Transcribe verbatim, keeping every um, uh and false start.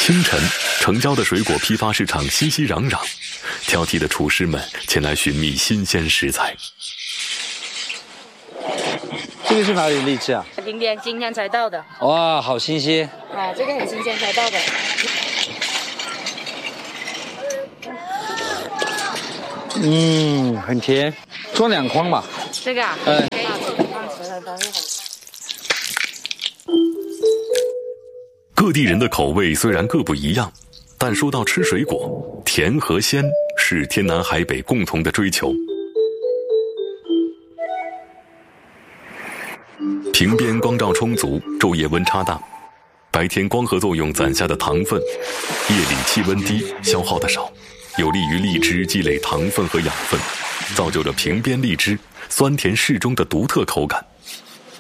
清晨，城郊的水果批发市场熙熙攘攘，挑剔的厨师们前来寻觅新鲜食材。 这个是哪里的荔枝啊？ 今天今天才到的。 哇，好新鲜！ 啊，这个很新鲜才到的。 嗯，很甜，装两筐吧。 这个啊？ 嗯。 可以啊，这个放石头都是很。 各地人的口味虽然各不一样，但说到吃水果，甜和鲜是天南海北共同的追求。屏边光照充足，昼夜温差大，白天光合作用攒下的糖分，夜里气温低，消耗的少，有利于荔枝积累糖分和养分，造就了屏边荔枝酸甜适中的独特口感。